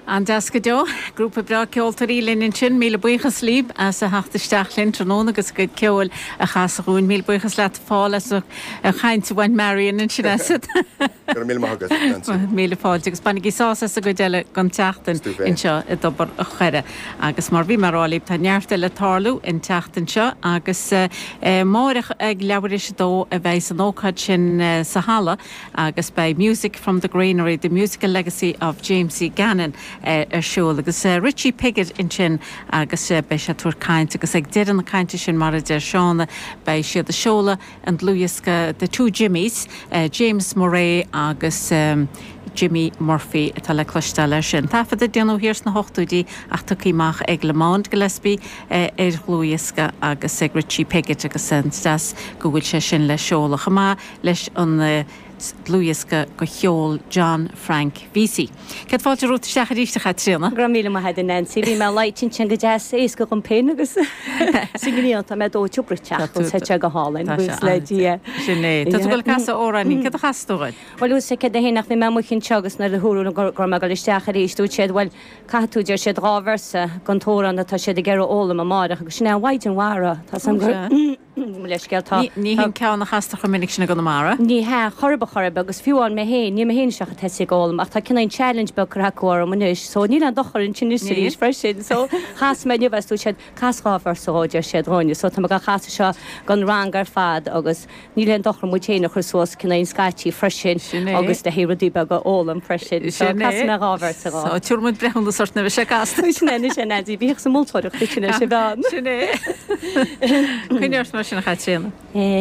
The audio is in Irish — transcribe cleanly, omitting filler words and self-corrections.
An dasgadó, grúpa bra ceoltarí linn sin míle buchas líb as a hachtasteach linn tróna agus go ceol a chasarún míle buchas leat fáil as a chaint bhain Marion in sin asad. Gur míle maithagad. Míle fáil agus banna gísás as a go deile gan teachtain in seo i dobar a chuire. Agus mar bhí marrálíb tá neartta le tarlú in teachtain seo agus mórach ag leabharis dó a bheith an ócad sin sa hala agus by Music from the Granary, the musical legacy of James C. Gannon siúil agus Richie Piggott in sin agus bei sé túair caint agus ag deireadh na cainte sin mar a deir seánna bei siad a seola an dlúiasca the two Jimmys, James Murray agus Jimmy Murphy tá le cloiste lei sin. Tá fad a déanú hirs na hochtúidí ach tucaíach ag Le Monde Gillespie dlúiasca agus ag Richie Piggott agus stas go bhfuil sé sin le seola chamá leis an dlúiasca go cheol John Frank Vesey. Cad fáilte rút seach ríiste trína? Gra míle mai head Nancy, bhí me leitin sin go jazz éis go an pein agus signíanta me dó tubriteach go sé go hálainn bus le dia. Sinné. Tá bhfuil casa óraní cad a chaúin. Well ús sé a hénach bhí me mucinn tegus na le húrú go me go isteach a ríéis dú séad bhil catúidir sé ráversa gantóran tá sé de ggéar ólam a máireach agus sinna bhaid an mhara tá sam leis gealtá. Ní hín ceanna chasta chu minic sinna go na mara? Ní he chorba agus fiúáin me héin, ní héin seach a teí gálam ach tá cinna challenge be chuthcóir muis, so ní an dochar in sinníéis freisin, so chas me nniuhú sé casráfar sóidir sé roiine, so tá go chaasa seo gan rangar fad agus ní le dochar mu chéna chu sós cinna scatí freisin agus de héradí be go ólam freisin me ráhar sa rá. Túrmid brechun sort na bh sé casta. Sinna sé nedí bhíh sa múltóireach sinna sé bhean. Sinné. Cuineart mar sinna chatína.